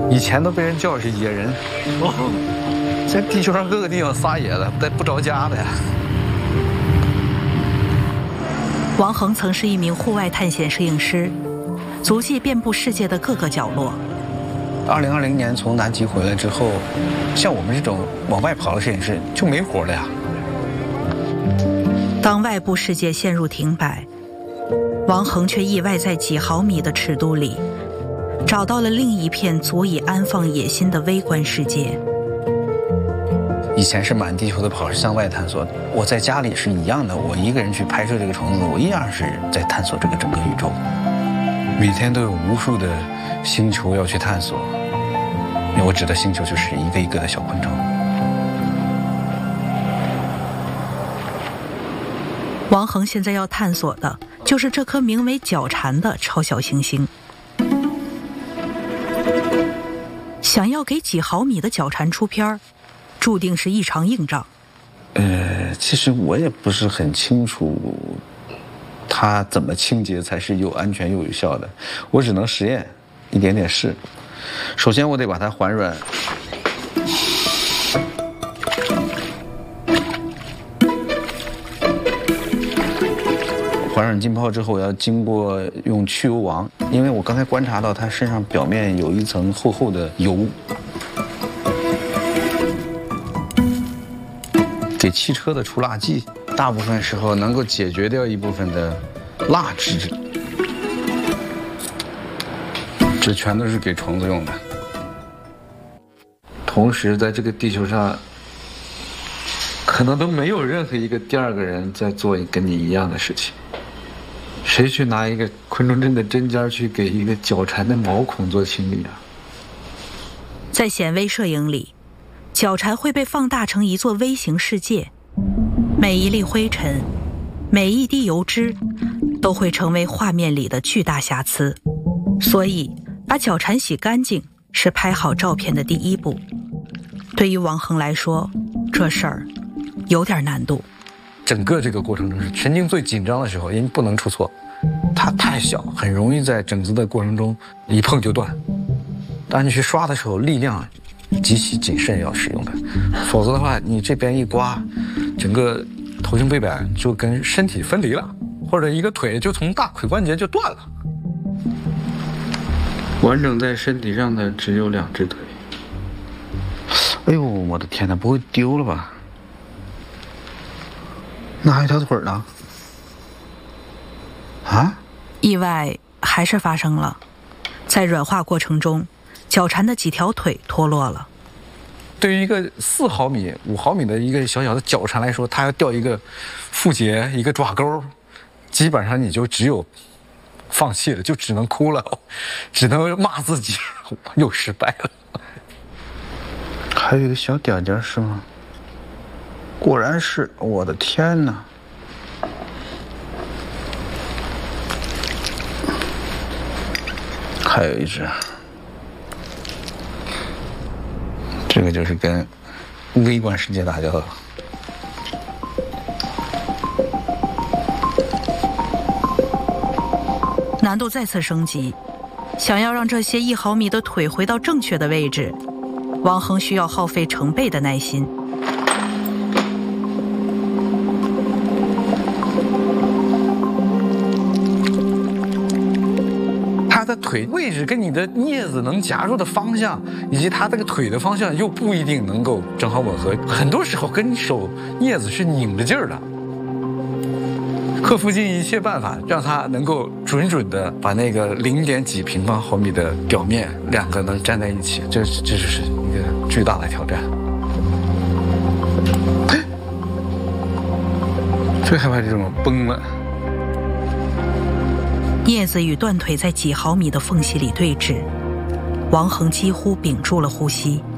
以前都被人叫是野人，在地球上各个地方撒野的，不着家的呀。 王恒曾是一名户外探险摄影师，足迹遍布世界的各个角落。 2020年从南极回来之后，像我们这种往外跑的摄影师就没活了呀。 当外部世界陷入停摆，王恒却意外在几毫米的尺度里，找到了另一片足以安放野心的微观世界。 以前是满地球的跑，是向外探索。我在家里是一样的，我一个人去拍摄这个虫子，我一样是在探索这个整个宇宙。每天都有无数的星球要去探索，我指的星球就是一个一个的小昆虫。 王恒现在要探索的就是这颗名为角蝉的超小行星。想要给几毫米的角蝉出片，注定是一场硬仗。 其实我也不是很清楚它怎么清洁才是又安全又有效的，我只能实验，一点点试。首先我得把它还软，还软浸泡之后，我要经过用去油王，因为我刚才观察到它身上表面有一层厚厚的油。给汽车的除蜡剂，大部分时候能够解决掉一部分的蜡质，这全都是给虫子用的。同时，在这个地球上，可能都没有任何一个第二个人在做跟你一样的事情。谁去拿一个昆虫针的针尖去给一个角蝉的毛孔做清理啊？ 在显微摄影里，角蝉会被放大成一座微型世界，每一粒灰尘，每一滴油脂，都会成为画面里的巨大瑕疵。所以，把角蝉洗干净是拍好照片的第一步。对于王恒来说，这事儿有点难度。 整个这个过程中是神经最紧张的时候，因为不能出错，它太小，很容易在整治的过程中一碰就断。当你去刷的时候，力量极其谨慎要使用的，否则的话，你这边一刮，整个头颈背板就跟身体分离了，或者一个腿就从大腿关节就断了。完整在身体上的只有2只腿。哎呦，我的天哪，不会丢了吧？那还有条腿呢？啊？ 意外还是发生了，在软化过程中，角蝉的几条腿脱落了。 对于一个4毫米、5毫米的一个小小的角蝉来说，它要掉一个腹节、一个爪钩，基本上你就只有放弃了，就只能哭了，只能骂自己，又失败了。还有一个小点点是吗？果然是，我的天哪！还有一只。这个就是跟微观世界打交道。 难度再次升级，想要让这些1毫米的腿回到正确的位置，王恒需要耗费成倍的耐心。 它的腿位置跟你的镊子能夹住的方向，以及它这个腿的方向又不一定能够正好吻合，很多时候跟手镊子是拧着劲儿的。克服尽一切办法，让它能够准准的把那个0.几平方毫米的表面2个能粘在一起，这就是一个巨大的挑战。最害怕这种崩了。 镊子与断腿在几毫米的缝隙里对峙，王恒几乎屏住了呼吸。